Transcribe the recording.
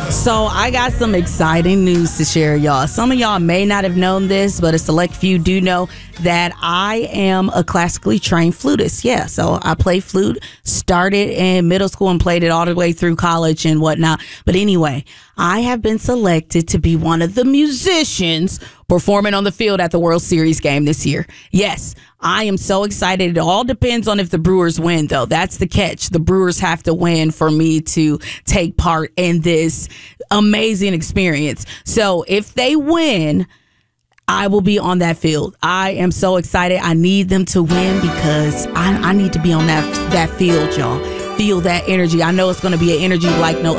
So I got some exciting news to share, y'all. Some of y'all may not have known this, but a select few do know that I am a classically trained flutist. Yeah, so I play flute, started in middle school and played it all the way through college and whatnot. But anyway, I have been selected to be one of the musicians performing on the field at the World Series game this year. Yes, I am so excited. It all depends on if the Brewers win, though. That's the catch. The Brewers have to win for me to take part in this amazing experience. So if they win, I will be on that field. I am so excited. I need them to win because I need to be on that field, y'all. Feel that energy. I know it's going to be an energy like no